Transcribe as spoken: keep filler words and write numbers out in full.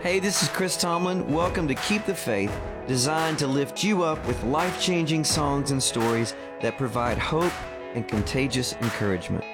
Hey, this is Chris Tomlin. Welcome to Keep the Faith, designed to lift you up with life-changing songs and stories that provide hope and contagious encouragement.